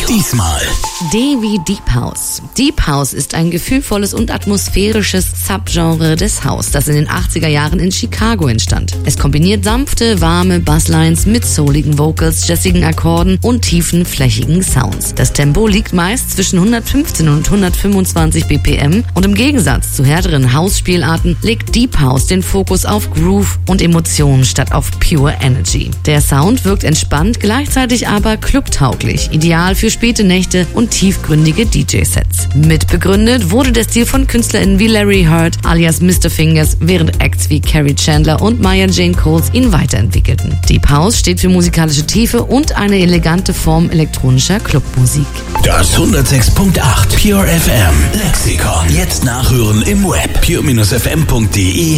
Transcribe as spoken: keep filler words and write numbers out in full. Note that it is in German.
Diesmal D wie Deep House. Deep House ist ein gefühlvolles und atmosphärisches Subgenre des House, das in den achtziger Jahren in Chicago entstand. Es kombiniert sanfte, warme Basslines mit souligen Vocals, jazzigen Akkorden und tiefen, flächigen Sounds. Das Tempo liegt meist zwischen hundertfünfzehn und hundertfünfundzwanzig B P M und im Gegensatz zu härteren House-Spielarten legt Deep House den Fokus auf Groove und Emotionen statt auf Pure Energy. Der Sound wirkt entspannt, gleichzeitig aber clubtauglich, ideal für späte Nächte und tiefgründige D J-Sets. Mitbegründet wurde der Stil von KünstlerInnen wie Larry Heard alias Mister Fingers, während Acts wie Carrie Chandler und Maya Jane Coles ihn weiterentwickelten. Deep House steht für musikalische Tiefe und eine elegante Form elektronischer Clubmusik. Das hundertsechs Komma acht Pure F M Lexikon. Jetzt nachhören im Web pure Bindestrich f m punkt d e